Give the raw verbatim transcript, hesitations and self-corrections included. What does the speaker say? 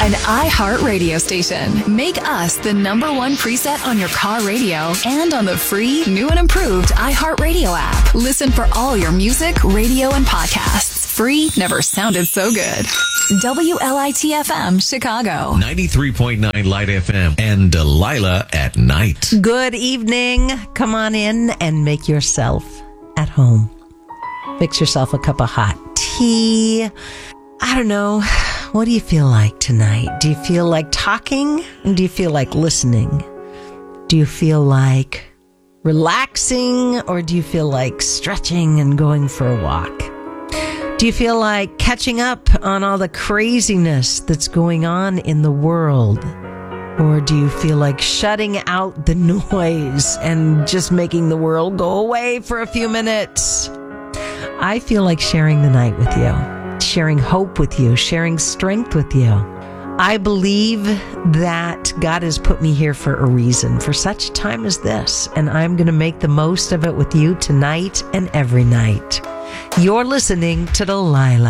an iHeart radio station. Make us the number one preset on your car radio and on the free, new and improved iHeart Radio app. Listen for all your music, radio, and podcasts. Free never sounded so good. W L I T F M, Chicago. ninety-three point nine Light F M and Delilah at night. Good evening. Come on in and make yourself at home. Fix yourself a cup of hot tea. I don't know. What do you feel like tonight? Do you feel like talking? Do you feel like listening? Do you feel like relaxing? Or do you feel like stretching and going for a walk? Do you feel like catching up on all the craziness that's going on in the world? Or do you feel like shutting out the noise and just making the world go away for a few minutes? I feel like sharing the night with you, sharing hope with you, sharing strength with you. I believe that God has put me here for a reason, for such a time as this, and I'm going to make the most of it with you tonight and every night. You're listening to Delilah.